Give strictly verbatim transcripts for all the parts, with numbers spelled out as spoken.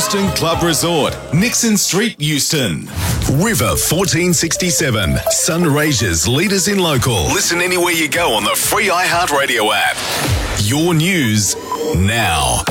Euston Club Resort, Nixon Street, Euston. River fourteen sixty-seven, Sunraysia's leaders in local. Listen anywhere you go on the free iHeartRadio app. Your news now.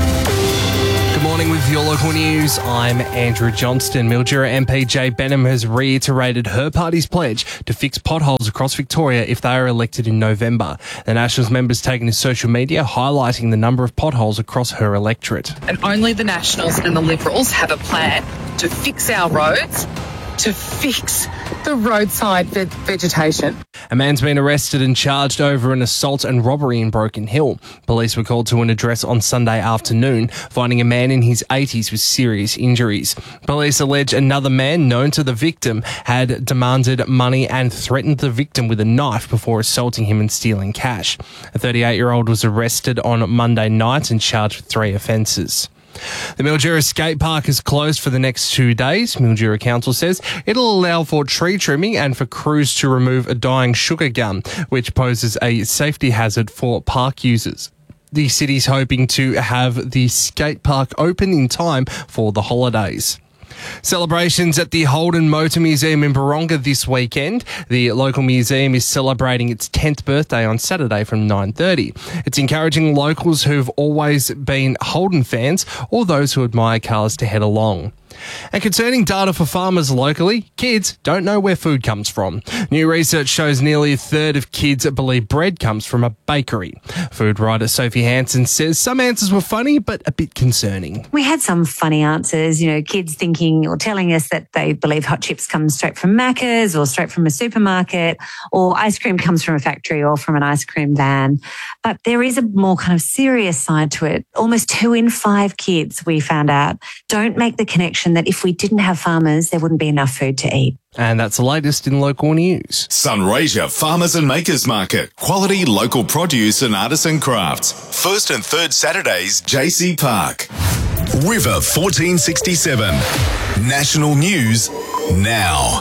Good morning with your local news. I'm Andrew Johnston. Mildura M P Jay Benham has reiterated her party's pledge to fix potholes across Victoria if they are elected in November. The Nationals member's taken to social media highlighting the number of potholes across her electorate. And only the Nationals and the Liberals have a plan to fix our roads, to fix the roadside ve- vegetation. A man's been arrested and charged over an assault and robbery in Broken Hill. Police were called to an address on Sunday afternoon, finding a man in his eighties with serious injuries. Police allege another man known to the victim had demanded money and threatened the victim with a knife before assaulting him and stealing cash. A thirty-eight-year-old was arrested on Monday night and charged with three offences. The Mildura Skate Park is closed for the next two days. Mildura Council says it'll allow for tree trimming and for crews to remove a dying sugar gum, which poses a safety hazard for park users. The city's hoping to have the skate park open in time for the holidays. Celebrations at the Holden Motor Museum in Baronga this weekend. The local museum is celebrating its tenth birthday on Saturday from nine thirty. It's encouraging locals who've always been Holden fans or those who admire cars to head along. And concerning data for farmers locally, kids don't know where food comes from. New research shows nearly a third of kids believe bread comes from a bakery. Food writer Sophie Hansen says some answers were funny but a bit concerning. We had some funny answers, you know, kids thinking or telling us that they believe hot chips come straight from Macca's or straight from a supermarket, or ice cream comes from a factory or from an ice cream van. But there is a more kind of serious side to it. Almost two in five kids, we found out, don't make the connection that if we didn't have farmers, there wouldn't be enough food to eat. And that's the latest in local news. Sunraysia Farmers and Makers Market. Quality local produce and artisan crafts. First and third Saturdays, J C Park. River fourteen sixty-seven. National news now.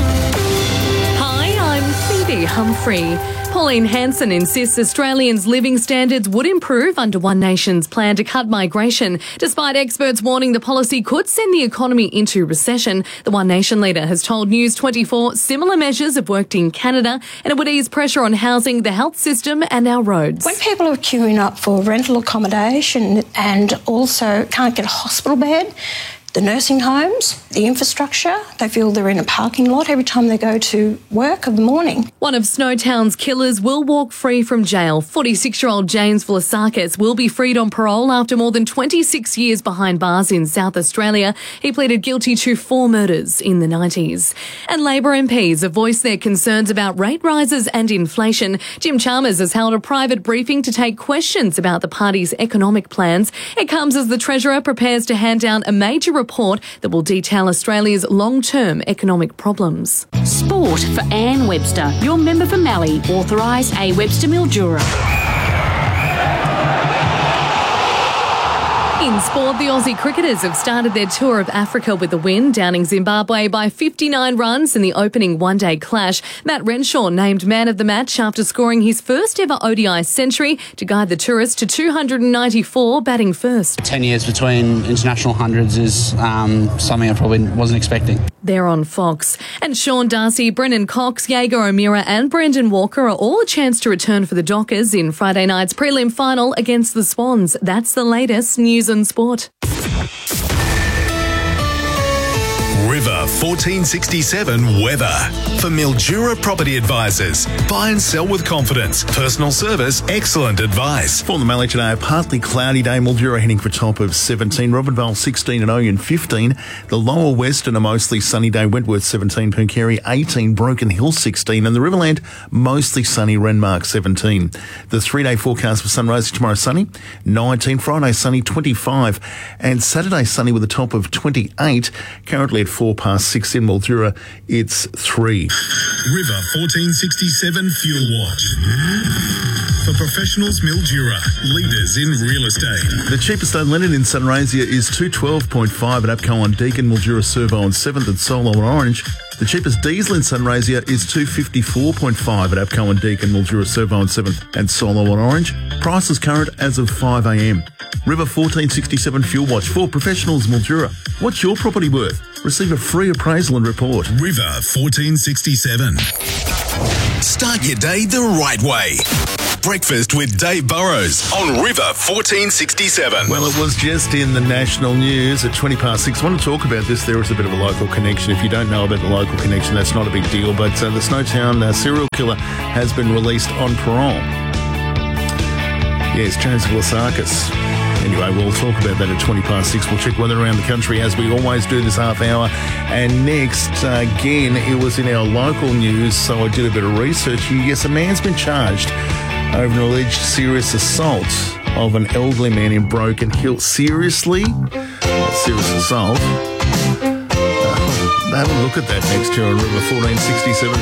Hi, I'm Phoebe Humphrey. Pauline Hanson insists Australians' living standards would improve under One Nation's plan to cut migration. Despite experts warning the policy could send the economy into recession, the One Nation leader has told News twenty-four similar measures have worked in Canada and it would ease pressure on housing, the health system and our roads. When people are queuing up for rental accommodation and also can't get a hospital bed, the nursing homes, the infrastructure, they feel they're in a parking lot every time they go to work in the morning. One of Snowtown's killers will walk free from jail. forty-six-year-old James Vlasakis will be freed on parole after more than twenty-six years behind bars in South Australia. He pleaded guilty to four murders in the nineties. And Labor M Ps have voiced their concerns about rate rises and inflation. Jim Chalmers has held a private briefing to take questions about the party's economic plans. It comes as the Treasurer prepares to hand down a major report that will detail Australia's long-term economic problems. Sport for Anne Webster, your member for Mallee, authorised A Webster Mildura. In sport, the Aussie cricketers have started their tour of Africa with a win, downing Zimbabwe by fifty-nine runs in the opening one-day clash. Matt Renshaw named man of the match after scoring his first ever O D I century to guide the tourists to two hundred ninety-four, batting first. Ten years between international hundreds is um, something I probably wasn't expecting. They're on Fox. And Sean Darcy, Brennan Cox, Jaeger O'Meara and Brendan Walker are all a chance to return for the Dockers in Friday night's prelim final against the Swans. That's the latest news and sport. River fourteen sixty-seven weather. For Mildura Property Advisors. Buy and sell with confidence. Personal service, excellent advice. For the Mallee today, a partly cloudy day. Mildura heading for a top of seventeen. Robinvale sixteen and Oyen fifteen. The lower west and a mostly sunny day. Wentworth seventeen. Pooncarie eighteen. Broken Hill sixteen. And the Riverland mostly sunny. Renmark seventeen. The three-day forecast for Sunrise tomorrow sunny. nineteen. Friday sunny. twenty-five. And Saturday sunny with a top of twenty-eight. Currently at four past six in Mildura, it's three. River fourteen sixty-seven Fuel Watch. For professionals, Mildura, leaders in real estate. The cheapest unleaded in Sunraysia is two twelve point five at APCO on Deakin, Mildura Servo on seventh at Solo and Orange, The cheapest diesel in Sunraysia is two fifty-four point five at APCO and Deakin, Mildura, Servo and seventh and Solo and Orange. Prices current as of five a m. River fourteen sixty-seven Fuel Watch for professionals, Mildura. What's your property worth? Receive a free appraisal and report. River fourteen sixty-seven. Start your day the right way. Breakfast with Dave Burrows on River fourteen sixty-seven. Well, it was just in the national news at twenty past six. I want to talk about this. There is a bit of a local connection. If you don't know about the local connection, that's not a big deal. But uh, the Snowtown uh, serial killer has been released on parole. Yes, James Vlasakis. Anyway, we'll talk about that at twenty past six. We'll check weather around the country as we always do this half hour. And next, uh, again, it was in our local news, so I did a bit of research here. Yes, a man's been charged over an alleged serious assault of an elderly man in Broken Hill. Seriously? Serious assault? Uh, have a look at that next year on River fourteen sixty-seven.